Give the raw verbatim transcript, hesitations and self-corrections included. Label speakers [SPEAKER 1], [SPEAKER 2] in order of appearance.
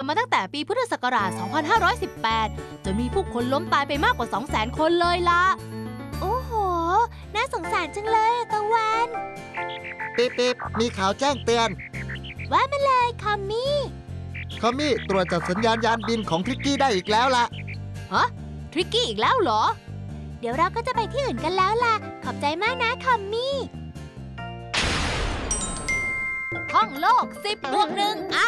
[SPEAKER 1] มาตั้งแต่ปีพุทธศักราช สองพันห้าร้อยสิบแปด จนมีผู้คนล้มตายไปมากกว่า สองแสน คนเลยล่ะโอ้โหน่าสงสารจังเลยตะวัน
[SPEAKER 2] ปิ๊บปิ๊บมีข่าวแจ้งเตือน
[SPEAKER 1] ว่ามาเลยคอมมี่
[SPEAKER 2] คอมมี่ตรวจจับสัญญาณยานบินของทริกกี้ได้อีกแล้วล่ะ
[SPEAKER 1] ฮะทริกกี้อีกแล้วเหรอเดี๋ยวเราก็จะไปที่อื่นกันแล้วล่ะขอบใจมากนะคอมมี่ท่องโลก สิบ บวก หนึ่ง อ